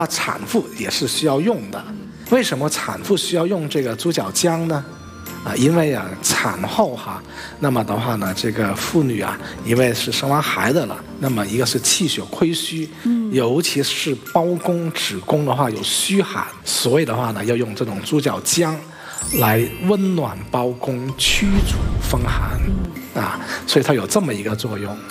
产妇也是需要用的。为什么产妇需要用这个猪脚姜呢？因为产后那么的话呢，这个妇女因为是生完孩子了，那么一个是气血亏虚，尤其是包宫子宫的话有虚寒，所以的话呢，要用这种猪脚姜来温暖包宫，驱除风寒所以它有这么一个作用。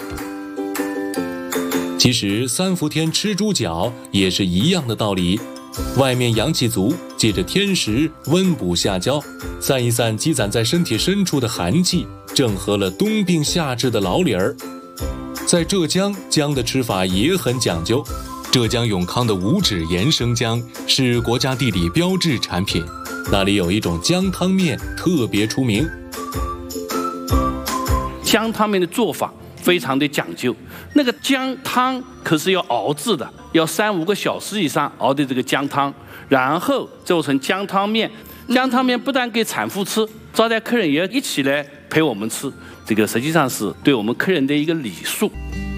其实三伏天吃猪脚也是一样的道理。外面阳气足，借着天时温补下焦，散一散积攒在身体深处的寒气，正合了冬病夏治的老理儿。在浙江，姜的吃法也很讲究。浙江永康的五指岩生姜是国家地理标志产品，那里有一种姜汤面特别出名。 姜汤面的做法非常的讲究，那个姜汤可是要熬制的，要3-5个小时以上熬的这个姜汤，然后做成姜汤面。姜汤面不但给产妇吃，招待客人也一起来陪我们吃，这个实际上是对我们客人的一个礼数。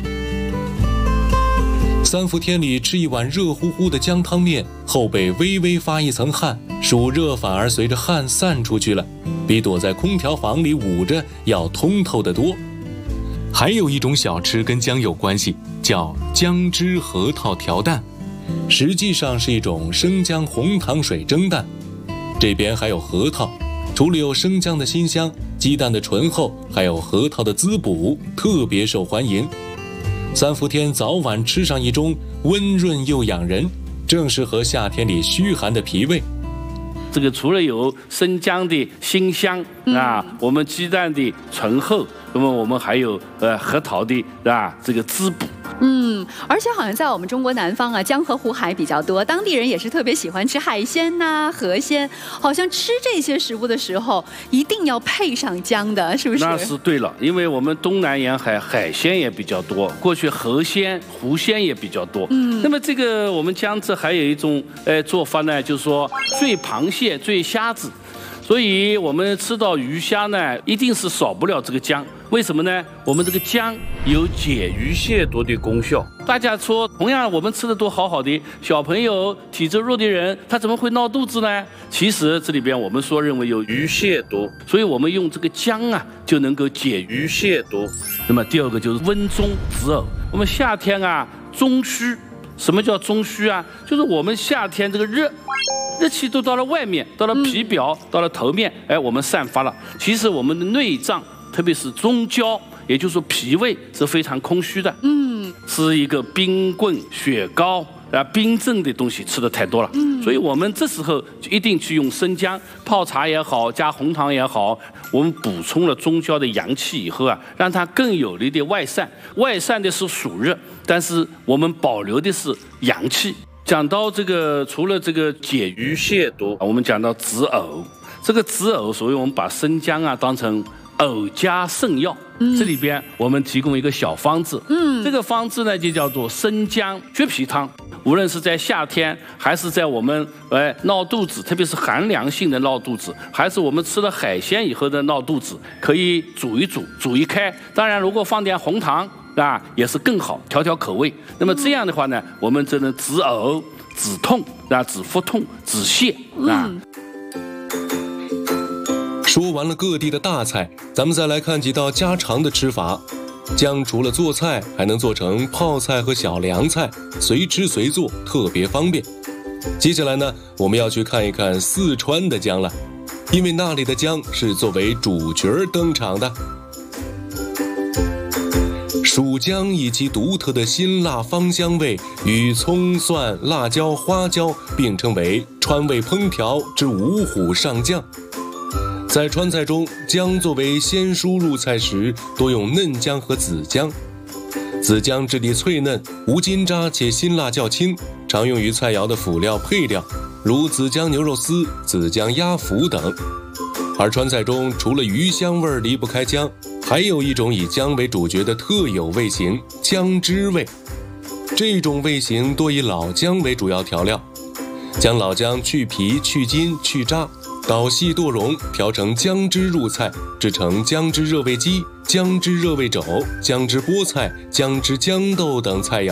三伏天里吃一碗热乎乎的姜汤面，后背微微发一层汗，暑热反而随着汗散出去了，比躲在空调房里捂着要通透得多。还有一种小吃跟姜有关系，叫姜汁核桃调蛋，实际上是一种生姜红糖水蒸蛋。这边还有核桃，除了有生姜的辛香，鸡蛋的醇厚，还有核桃的滋补，特别受欢迎。三伏天早晚吃上一盅，温润又养人，正适合夏天里虚寒的脾胃。 这个除了有生姜的辛香我们鸡蛋的醇厚，那么我们还有核桃的这个滋补。 而且好像在我们中国南方江河湖海比较多，当地人也是特别喜欢吃海鲜河鲜，好像吃这些食物的时候一定要配上姜的，是不是？ 那是对了，因为我们东南沿海海鲜也比较多，过去河鲜、湖鲜也比较多。那么这个我们江浙还有一种做法呢，就是说醉螃蟹、醉虾子。所以我们吃到鱼虾呢，一定是少不了这个姜。为什么呢？我们这个姜有解鱼蟹毒的功效。大家说，同样我们吃的都好好的，小朋友、体质弱的人，他怎么会闹肚子呢？其实这里边我们说认为有鱼蟹毒，所以我们用这个姜就能够解鱼蟹毒。那么第二个就是温中止呕。我们夏天中虚。什么叫中虚就是我们夏天这个热气都到了外面，到了皮表，到了头面，我们散发了。其实我们的内脏，特别是中焦，也就是说脾胃是非常空虚的。吃一个冰棍、雪糕冰镇的东西吃的太多了。所以我们这时候就一定去用生姜泡茶也好，加红糖也好，我们补充了中焦的阳气以后让它更有力的外散。外散的是暑热，但是我们保留的是阳气。讲到这个，除了这个解鱼蟹毒，我们讲到止呕。这个止呕，所以我们把生姜当成呕加肾药。这里边我们提供一个小方子。这个方子呢就叫做生姜橘皮汤。无论是在夏天，还是在我们闹肚子，特别是寒凉性的闹肚子，还是我们吃了海鲜以后的闹肚子，可以煮一煮，煮一开。当然，如果放点红糖也是更好，调调口味。那么这样的话呢，我们就能止呕、止痛止腹痛、止泻说完了各地的大菜，咱们再来看几道家常的吃法。姜除了做菜，还能做成泡菜和小凉菜，随吃随做，特别方便。接下来呢，我们要去看一看四川的姜了，因为那里的姜是作为主角登场的。蜀姜以其独特的辛辣芳香味，与葱蒜、辣椒、花椒并称为川味烹调之五虎上将。在川菜中，姜作为先输入菜时，多用嫩姜和紫姜。紫姜质地脆嫩，无筋渣，且辛辣较轻，常用于菜肴的辅料配料，如紫姜牛肉丝、紫姜鸭脯等。而川菜中，除了鱼香味离不开姜，还有一种以姜为主角的特有味型——姜汁味。这种味型多以老姜为主要调料，将老姜去皮、去筋、去渣，捣细剁蓉，调成姜汁入菜，制成姜汁热味鸡、姜汁热味肘、姜汁菠菜、姜汁豇豆等菜肴。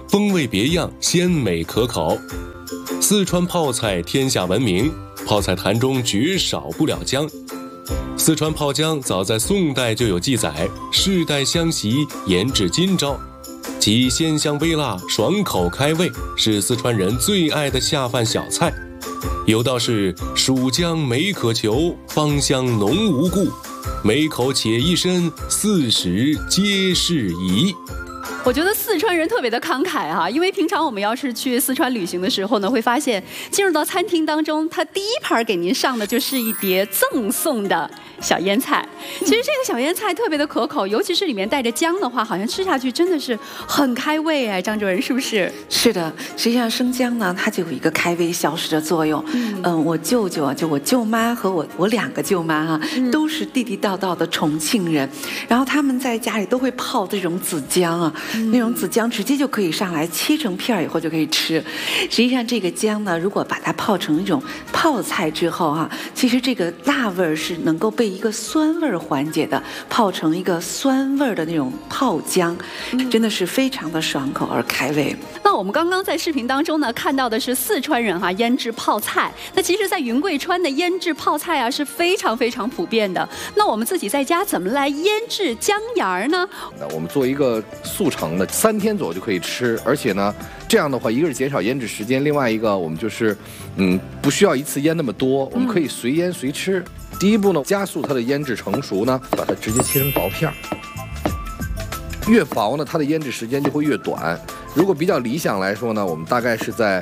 风味别样，鲜美可口。四川泡菜天下闻名，泡菜坛中绝少不了姜。四川泡姜早在宋代就有记载，世代相袭，研至今朝。其鲜香微辣，爽口开胃，是四川人最爱的下饭小菜。有道是蜀姜美可求，芳香浓无故，每口且一身，40皆是宜。 我觉得四川人特别的慷慨哈，因为平常我们要是去四川旅行的时候呢，会发现进入到餐厅当中，他第一盘给您上的就是一碟赠送的小腌菜。其实这个小腌菜特别的可口，尤其是里面带着姜的话，好像吃下去真的是很开胃哎，张主任是不是？ 是的，实际上生姜呢，它就有一个开胃消食的作用。我舅舅啊，就我舅妈和我2个舅妈哈，都是地地道道的重庆人，然后他们在家里都会泡这种紫姜啊。那种紫姜直接就可以上来，切成片以后就可以吃。实际上这个姜呢，如果把它泡成一种泡菜之后哈，其实这个辣味是能够被一个酸味缓解的，泡成一个酸味的那种泡姜，真的是非常的爽口而开胃。 那我们刚刚在视频当中呢，看到的是四川人哈腌制泡菜。那其实，在云贵川的腌制泡菜啊是非常非常普遍的。那我们自己在家怎么来腌制姜芽呢？ 那我们做一个速成的，3天左右就可以吃，而且呢，这样的话，一个是减少腌制时间，另外一个我们就是，不需要一次腌那么多，我们可以随腌随吃。第一步呢，加速它的腌制成熟呢，把它直接切成薄片儿。越薄呢，它的腌制时间就会越短。如果比较理想来说呢，我们大概是在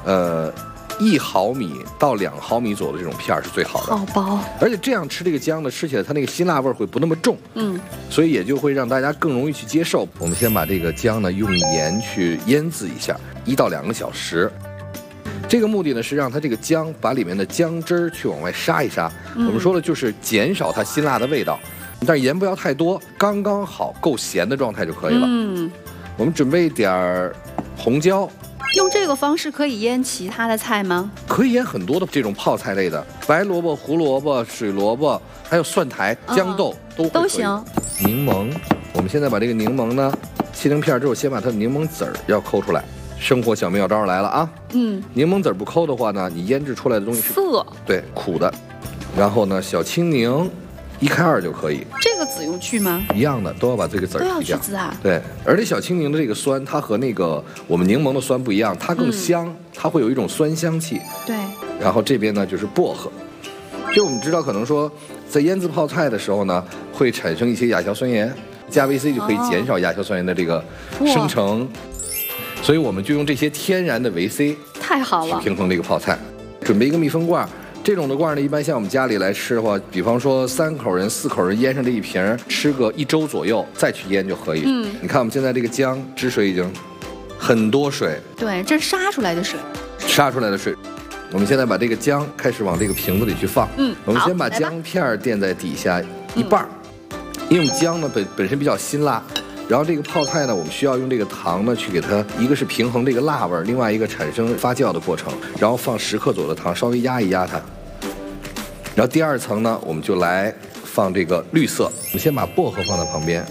1毫米到2毫米左右的这种片儿是最好的。 好薄， 而且这样吃这个姜呢，吃起来它那个辛辣味会不那么重，所以也就会让大家更容易去接受。我们先把这个姜呢用盐去腌制一下，1到2个小时。这个目的呢是让它这个姜把里面的姜汁儿去往外杀一杀。我们说的就是减少它辛辣的味道，但是盐不要太多，刚刚好够咸的状态就可以了。我们准备一点儿红椒。 用这个方式可以腌其他的菜吗？ 可以腌很多的这种泡菜类的，白萝卜、胡萝卜、水萝卜，还有蒜苔、豇豆都行。柠檬，我们现在把这个柠檬呢切成片之后，先把它的柠檬籽儿要抠出来。生活小妙招来了啊！柠檬籽儿不抠的话呢，你腌制出来的东西是涩， 对，苦的。然后呢，小青柠1开2就可以。 这个籽用去吗？ 一样的，都要把这个籽儿去掉。 都要去籽啊？对， 而且小青柠的这个酸，它和那个我们柠檬的酸不一样，它更香，它会有一种酸香气。 对。 然后这边呢就是薄荷，就我们知道可能说在腌制泡菜的时候呢，会产生一些亚硝酸盐，加维 C 就可以减少亚硝酸盐的这个生成，所以我们就用这些天然的维 C， 太好了， 去平衡这个泡菜。准备一个密封罐。这种的罐呢，一般像我们家里来吃的话，比方说3口人、4口人腌上这一瓶，吃个1周左右再去腌就可以。你看我们现在这个姜汁水已经很多水， 对，这是杀出来的水。 杀出来的水，我们现在把这个姜开始往这个瓶子里去放。我们先把姜片垫在底下一半，因为我们姜呢本身比较辛辣。然后这个泡菜呢，我们需要用这个糖呢去给它，一个是平衡这个辣味，另外一个产生发酵的过程。然后放10克左右的糖，稍微压一压它。然后第2层呢，我们就来放这个绿色。我们先把薄荷放在旁边，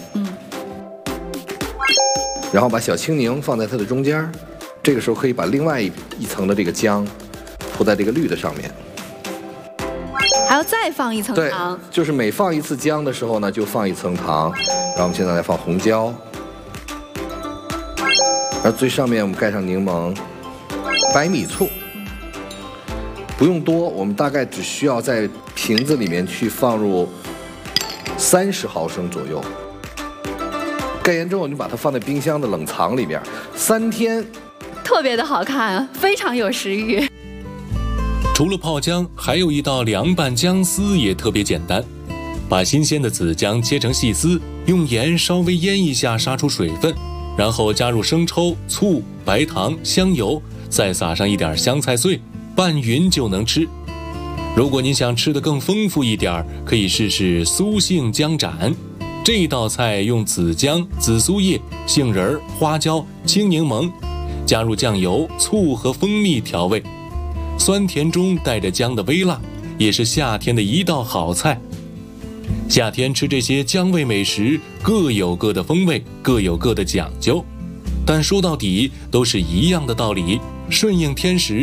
然后把小青柠放在它的中间。这个时候可以把另外一层的这个姜铺在这个绿的上面。 还要再放1层糖， 对，就是每放1次姜的时候呢，就放1层糖。然后我们现在来放红椒，而最上面我们盖上柠檬，白米醋，不用多，我们大概只需要在瓶子里面去放入30毫升左右。盖严之后，你把它放在冰箱的冷藏里边3天， 特别的好看，非常有食欲。 除了泡姜，还有一道凉拌姜丝也特别简单。把新鲜的紫姜切成细丝，用盐稍微腌一下，杀出水分，然后加入生抽、醋、白糖、香油，再撒上一点香菜碎，拌匀就能吃。如果您想吃得更丰富一点，可以试试苏杏姜盏。这道菜用紫姜、紫苏叶、杏仁、花椒、青柠檬，加入酱油、醋和蜂蜜调味，酸甜中带着姜的微辣，也是夏天的一道好菜。夏天吃这些姜味美食，各有各的风味，各有各的讲究。 但说到底都是一样的道理，顺应天时，